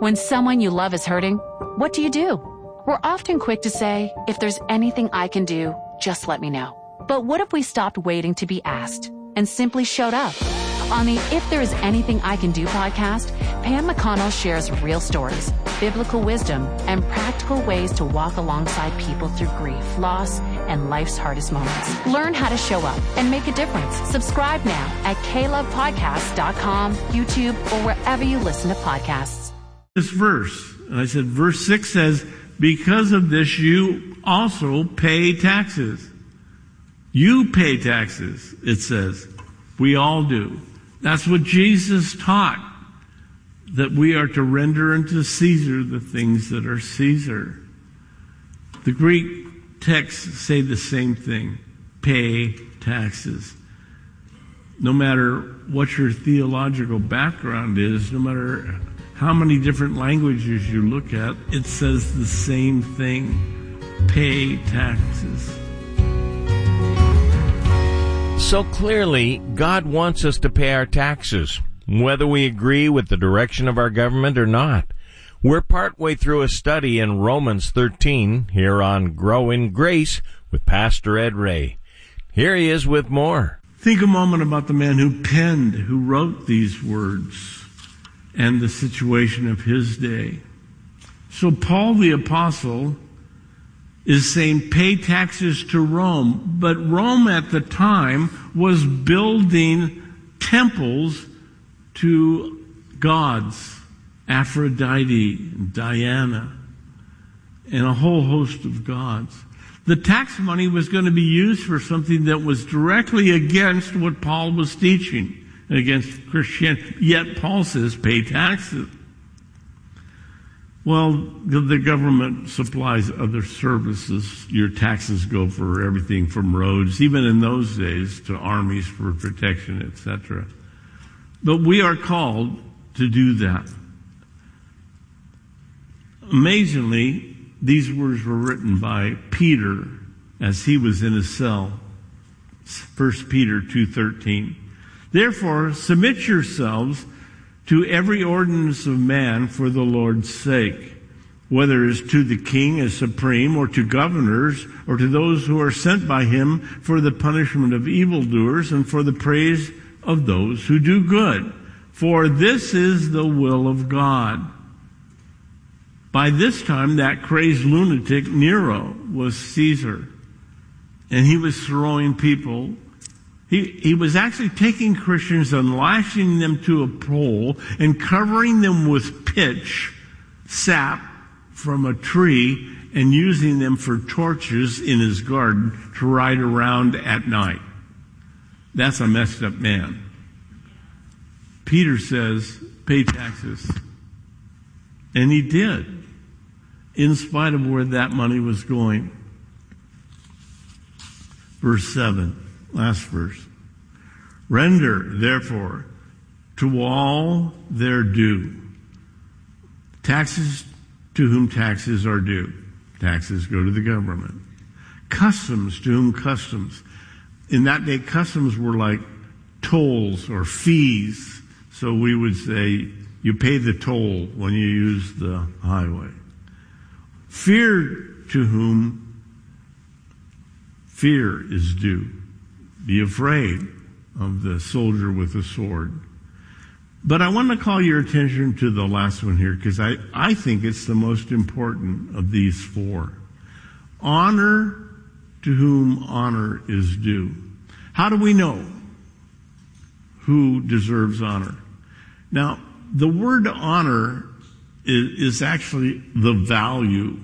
When someone you love is hurting, what do? We're often quick to say, if there's anything I can do, just let me know. But what if we stopped waiting to be asked and simply showed up? On the If There Is Anything I Can Do podcast, Pam McConnell shares real stories, biblical wisdom, and practical ways to walk alongside people through grief, loss, and life's hardest moments. Learn how to show up and make a difference. Subscribe now at KLovePodcasts.com, YouTube, or wherever you listen to podcasts. This verse, and I said, verse 6 says, because of this you also pay taxes. You pay taxes, it says. We all do. That's what Jesus taught, that we are to render unto Caesar the things that are Caesar. The Greek texts say the same thing. Pay taxes. No matter what your theological background is, no matter how many different languages you look at, it says the same thing. Pay taxes. So clearly, God wants us to pay our taxes, whether we agree with the direction of our government or not. We're partway through a study in Romans 13 here on Grow in Grace with Pastor Ed Ray. Here he is with more. Think a moment about the man who wrote these words and the situation of his day. So Paul the Apostle is saying pay taxes to Rome. But Rome at the time was building temples to gods, Aphrodite, Diana, and a whole host of gods. The tax money was going to be used for something that was directly against what Paul was teaching, against Christianity. Yet Paul says pay taxes. Well, the government supplies other services. Your taxes go for everything from roads, even in those days, to armies for protection, etc. But we are called to do that. Amazingly, these words were written by Peter as he was in his cell. 1 Peter 2:13. Therefore, submit yourselves to every ordinance of man for the Lord's sake, whether it is to the king as supreme, or to governors, or to those who are sent by him for the punishment of evildoers and for the praise of those who do good. For this is the will of God. By this time, that crazed lunatic Nero was Caesar, and he was throwing people. He was actually taking Christians and lashing them to a pole and covering them with pitch, sap from a tree, and using them for torches in his garden to ride around at night. That's a messed up man. Peter says, pay taxes. And he did, in spite of where that money was going. Verse 7. Last verse. Render, therefore, to all their due. Taxes to whom taxes are due. Taxes go to the government. Customs to whom customs. In that day, customs were like tolls or fees. So we would say, you pay the toll when you use the highway. Fear to whom fear is due. Be afraid of the soldier with a sword. But I want to call your attention to the last one here, because I think it's the most important of these four. Honor to whom honor is due. How do we know who deserves honor? Now, the word honor is actually the value.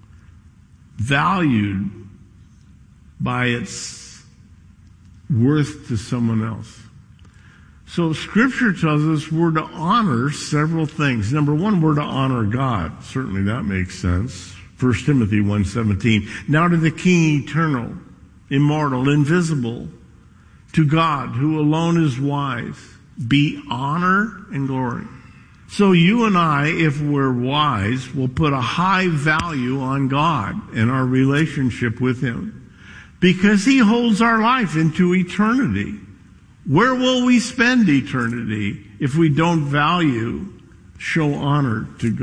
Valued by its worth to someone else. So Scripture tells us we're to honor several things. Number one, we're to honor God. Certainly that makes sense. 1 Timothy 1:17. Now to the King eternal, immortal, invisible, to God who alone is wise, be honor and glory. So you and I, if we're wise, will put a high value on God and our relationship with Him, because He holds our life into eternity. Where will we spend eternity if we don't show honor to God?